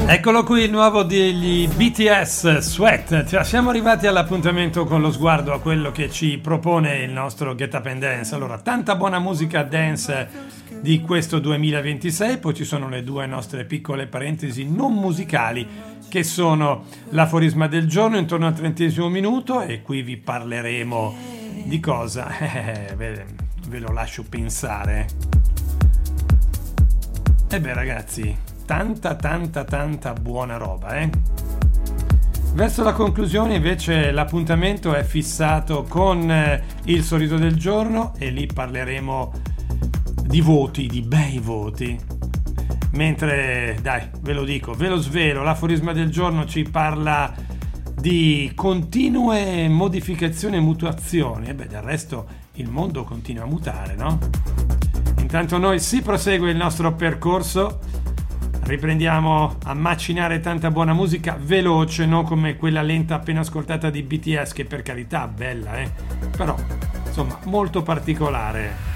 Eccolo qui il nuovo degli BTS, Sweat. Cioè, siamo arrivati all'appuntamento con lo sguardo a quello che ci propone il nostro Get Up and Dance. Allora, tanta buona musica dance di questo 2026, poi ci sono le due nostre piccole parentesi non musicali che sono l'aforisma del giorno intorno al 30° minuto, e qui vi parleremo di cosa? Ve lo lascio pensare. E beh ragazzi, tanta buona roba, eh? Verso la conclusione invece l'appuntamento è fissato con il sorriso del giorno, e lì parleremo di voti, di bei voti. Mentre, dai, ve lo dico, ve lo svelo, l'aforisma del giorno ci parla di continue modificazioni e mutuazioni. E beh, del resto il mondo continua a mutare, no? Intanto noi si prosegue il nostro percorso, riprendiamo a macinare tanta buona musica veloce, non come quella lenta appena ascoltata di BTS, che per carità bella, però insomma molto particolare.